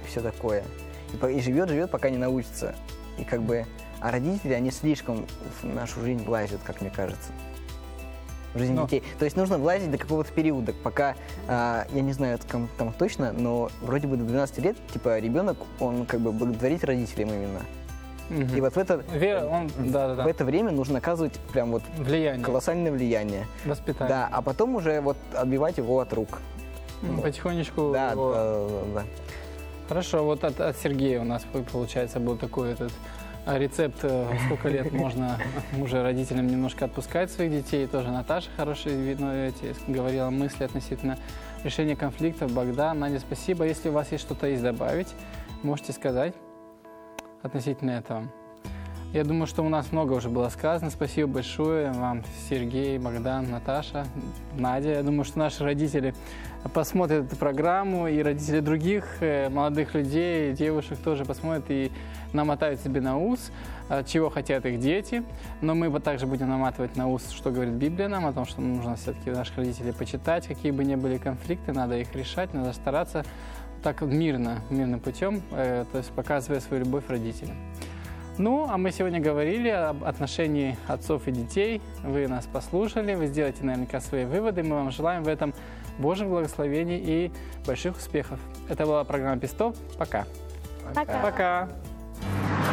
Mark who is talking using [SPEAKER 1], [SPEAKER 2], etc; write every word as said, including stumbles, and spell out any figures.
[SPEAKER 1] все такое. И, по- и живет, живет, пока не научится. И как бы, а родители, они слишком в нашу жизнь влазят, как мне кажется. В жизнь
[SPEAKER 2] Но-
[SPEAKER 1] детей. То есть нужно влазить до какого-то периода, пока, а, я не знаю там, там точно, но вроде бы до двенадцати лет, типа, ребенок, он как бы благодарит родителям именно.
[SPEAKER 2] Мгм.
[SPEAKER 1] И вот в это,
[SPEAKER 2] Вера, он, да, да,
[SPEAKER 1] в
[SPEAKER 2] да.
[SPEAKER 1] это время нужно оказывать прям вот
[SPEAKER 2] Влияние,
[SPEAKER 1] колоссальное влияние.
[SPEAKER 2] воспитание.
[SPEAKER 1] Да, а потом уже вот отбивать его от рук.
[SPEAKER 2] М, Потихонечку.
[SPEAKER 1] Да,
[SPEAKER 2] его-
[SPEAKER 1] да, да, да.
[SPEAKER 2] Хорошо, вот от, от Сергея у нас, получается, был такой этот а, рецепт, э, сколько лет можно уже родителям немножко отпускать своих детей. Тоже Наташа хорошие видно, эти, говорила мысли относительно решения конфликтов. Богдан, Надя, спасибо. Если у вас есть что-то есть добавить, можете сказать относительно этого. Я думаю, что у нас много уже было сказано. Спасибо большое вам, Сергей, Богдан, Наташа, Надя. Я думаю, что наши родители посмотрят эту программу, и родители других э, молодых людей, девушек тоже посмотрят и намотают себе на ус, э, чего хотят их дети. Но мы вот также будем наматывать на ус, что говорит Библия нам, о том, что нужно все-таки наших родителей почитать, какие бы ни были конфликты, надо их решать, надо стараться так мирно, мирным путем, э, то есть показывая свою любовь родителям. Ну, а мы сегодня говорили об отношении отцов и детей. Вы нас послушали, вы сделаете наверняка свои выводы. Мы вам желаем в этом Божьих благословений и больших успехов. Это была программа «Пистоп». Пока.
[SPEAKER 3] Пока.
[SPEAKER 2] Пока.